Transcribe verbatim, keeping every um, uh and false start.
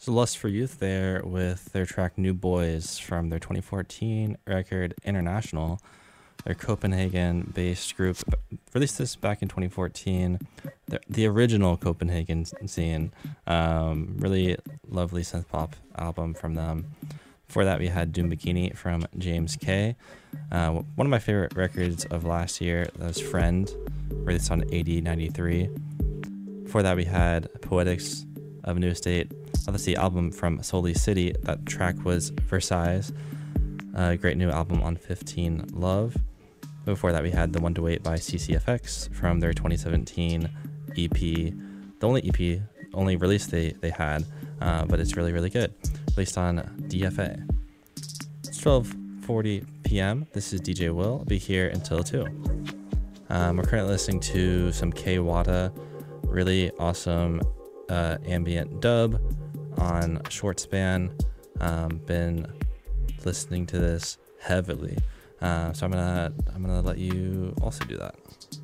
So Lust for Youth there with their track New Boys from their twenty fourteen record International. Their Copenhagen-based group released this back in twenty fourteen. The, the original Copenhagen scene. Um, really lovely synth pop album from them. Before that, we had Doom Bikini from James K. Uh, one of my favorite records of last year, that was Friend, released on A D ninety-three. Before that, we had Poetics of New Estate. Oh, that's the album from Soli City. That track was Versailles. A great new album on fifteen Love. Before that, we had The One to Wait by C C F X from their twenty seventeen E P. The only E P, only release they, they had, uh, but it's really, really good. Released on D F A. It's twelve forty p.m. This is D J Will. I'll be here until two. Um, we're currently listening to some K Wada, really awesome uh, ambient dub on Short Span. Um, been listening to this heavily. Uh, so I'm gonna I'm gonna let you also do that.